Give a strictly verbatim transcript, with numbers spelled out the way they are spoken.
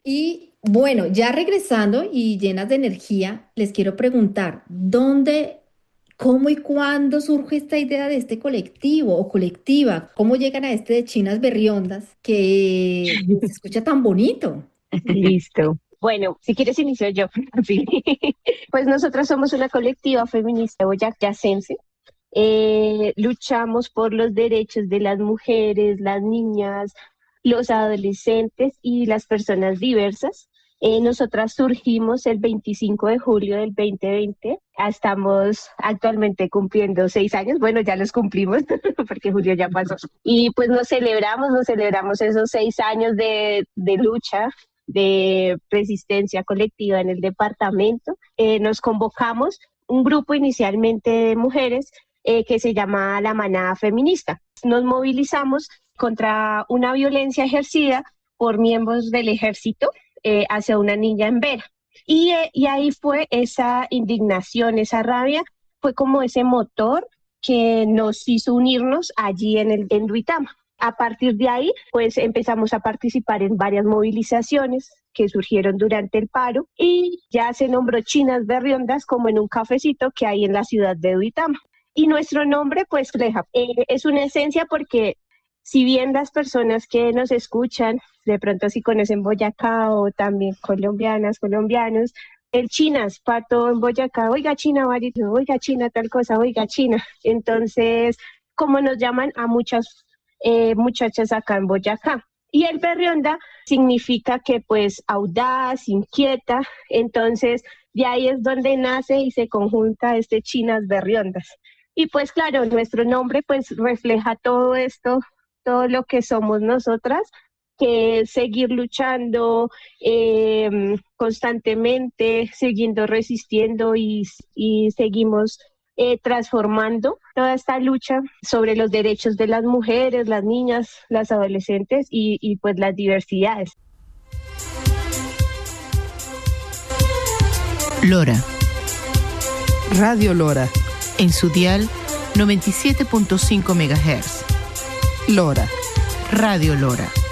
Y bueno, ya regresando y llenas de energía, les quiero preguntar, ¿dónde, cómo y cuándo surge esta idea de este colectivo o colectiva? ¿Cómo llegan a este de Chinas Berriondas que se escucha tan bonito? Listo. Bueno, si quieres inicio yo. Sí. Pues nosotras somos una colectiva feminista boyacense. Eh, luchamos por los derechos de las mujeres, las niñas, los adolescentes y las personas diversas. Eh, nosotras surgimos el veinticinco de julio del dos mil veinte. Estamos actualmente cumpliendo seis años. Bueno, ya los cumplimos porque julio ya pasó. Y pues nos celebramos, nos celebramos esos seis años de, de lucha, de resistencia colectiva en el departamento. Eh, nos convocamos un grupo inicialmente de mujeres eh, que se llama la Manada Feminista. Nos movilizamos contra una violencia ejercida por miembros del ejército eh, hacia una niña en Vera. Y, eh, y ahí fue esa indignación, esa rabia, fue como ese motor que nos hizo unirnos allí en, el, en Duitama. A partir de ahí, pues empezamos a participar en varias movilizaciones que surgieron durante el paro y ya se nombró Chinas Berriondas como en un cafecito que hay en la ciudad de Duitama. Y nuestro nombre, pues, Cleja, eh, es una esencia porque si bien las personas que nos escuchan, de pronto si conocen Boyacá o también colombianas, colombianos, el Chinas, pato en Boyacá, oiga China, oiga China, tal cosa, oiga China. Entonces, como nos llaman a muchas eh, muchachas acá en Boyacá. Y el Berrionda significa que pues audaz, inquieta, entonces de ahí es donde nace y se conjunta este Chinas Berriondas. Y pues claro, nuestro nombre pues refleja todo esto, todo lo que somos nosotras, que es seguir luchando eh, constantemente, siguiendo resistiendo y, y seguimos eh, transformando toda esta lucha sobre los derechos de las mujeres, las niñas, las adolescentes y, y pues las diversidades. Lora. Radio Lora. En su dial noventa y siete punto cinco megahertz. Lora. Radio Lora.